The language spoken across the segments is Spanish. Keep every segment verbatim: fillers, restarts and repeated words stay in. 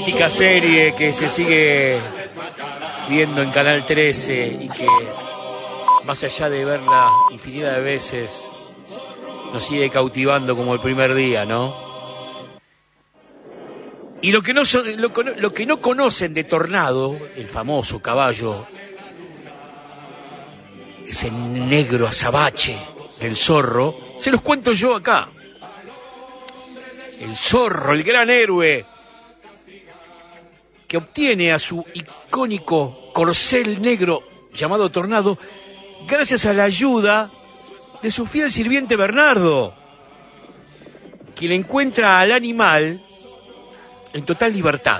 mítica serie que se sigue viendo en Canal trece y que, más allá de verla infinidad de veces, nos sigue cautivando como el primer día, ¿no? Y lo que no, lo, lo que no conocen de Tornado, el famoso caballo, ese negro azabache del zorro, se los cuento yo acá. El zorro, el gran héroe, que obtiene a su icónico corcel negro llamado Tornado gracias a la ayuda de su fiel sirviente Bernardo, quien encuentra al animal en total libertad.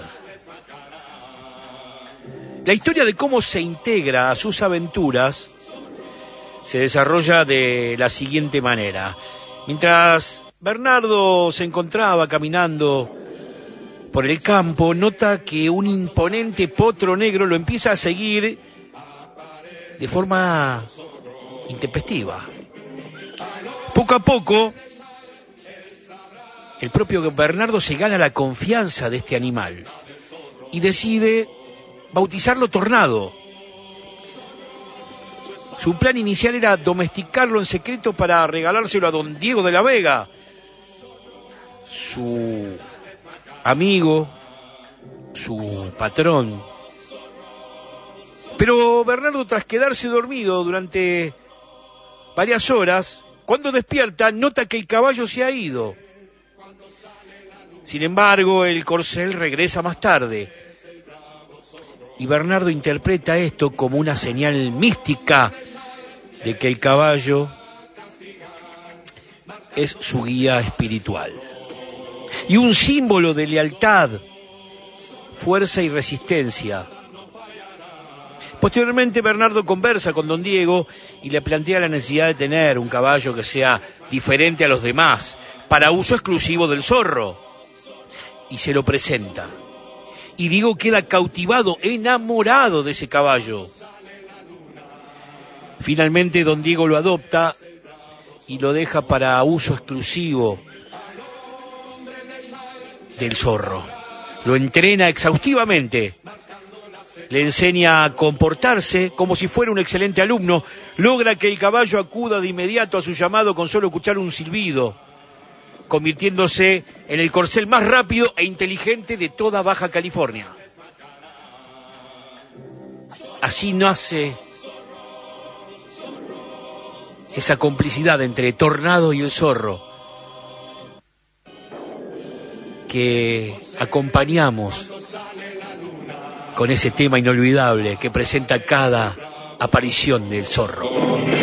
La historia de cómo se integra a sus aventuras se desarrolla de la siguiente manera. Mientras Bernardo se encontraba caminando por el campo, nota que un imponente potro negro lo empieza a seguir de forma intempestiva. Poco a poco, el propio Bernardo se gana la confianza de este animal y decide bautizarlo Tornado. Su plan inicial era domesticarlo en secreto para regalárselo a don Diego de la Vega, su amigo, su patrón. Pero Bernardo, tras quedarse dormido durante varias horas, cuando despierta, nota que el caballo se ha ido. Sin embargo, el corcel regresa más tarde. Y Bernardo interpreta esto como una señal mística de que el caballo es su guía espiritual y un símbolo de lealtad, fuerza y resistencia. Posteriormente, Bernardo conversa con don Diego y le plantea la necesidad de tener un caballo que sea diferente a los demás, para uso exclusivo del zorro, y se lo presenta. Y Diego queda cautivado, enamorado de ese caballo. Finalmente, don Diego lo adopta y lo deja para uso exclusivo del zorro. Lo entrena exhaustivamente, le enseña a comportarse como si fuera un excelente alumno, logra que el caballo acuda de inmediato a su llamado con solo escuchar un silbido, convirtiéndose en el corcel más rápido e inteligente de toda Baja California. Así nace esa complicidad entre Tornado y el zorro, que acompañamos con ese tema inolvidable que presenta cada aparición del zorro.